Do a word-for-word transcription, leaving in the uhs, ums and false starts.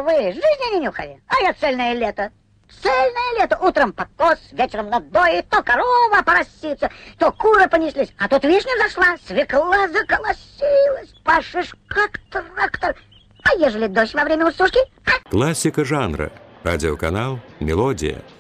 вы жизни не нюхали? А я цельное лето. Цельное лето. Утром покос, вечером надои, то корова поросится, то куры понеслись. А тут вишня зашла, свекла заколосилась, пашешь как трактор. А ежели дождь во время усушки? А? Классика жанра. Радиоканал «Мелодия».